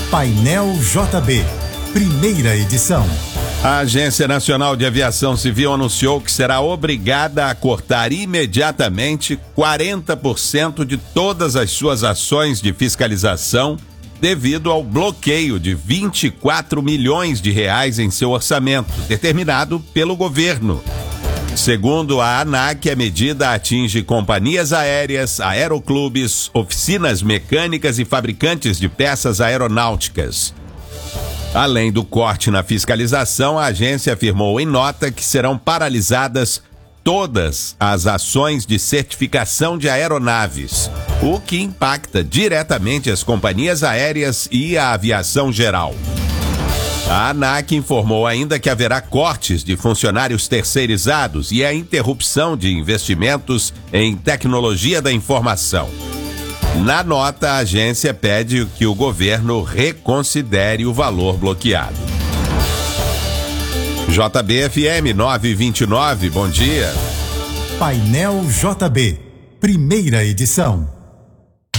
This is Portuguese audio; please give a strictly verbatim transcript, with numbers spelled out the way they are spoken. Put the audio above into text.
Painel J B, primeira edição. A Agência Nacional de Aviação Civil anunciou que será obrigada a cortar imediatamente quarenta por cento de todas as suas ações de fiscalização devido ao bloqueio de vinte e quatro milhões de reais em seu orçamento, determinado pelo governo. Segundo a ANAC, a medida atinge companhias aéreas, aeroclubes, oficinas mecânicas e fabricantes de peças aeronáuticas. Além do corte na fiscalização, a agência afirmou em nota que serão paralisadas todas as ações de certificação de aeronaves, o que impacta diretamente as companhias aéreas e a aviação geral. A ANAC informou ainda que haverá cortes de funcionários terceirizados e a interrupção de investimentos em tecnologia da informação. Na nota, a agência pede que o governo reconsidere o valor bloqueado. J B F M novecentos e vinte e nove, bom dia. Painel J B, primeira edição.